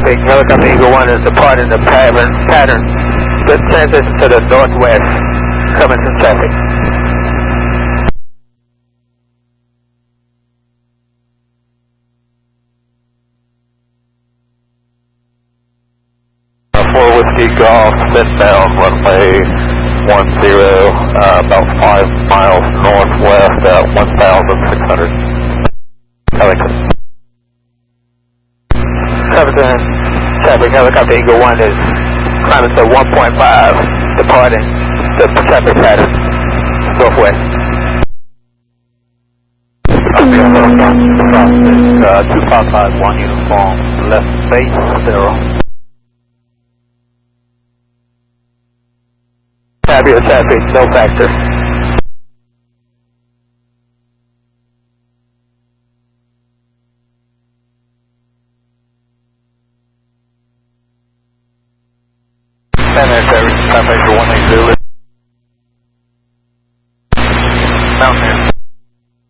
traffic. Helicopter Eagle 1 is departing the pattern. Good transition to the northwest. Coming to traffic. For Whiskey Golf, inbound runway 10, about 5 miles northwest at 1,600. Helicopter. Traffic Helicopter Eagle 1 is climbing to 1.5, departing the traffic pattern, northwest. Okay, 2551 uniform, left base 0. Fabulous traffic, no factor. Traffic 180. Down there.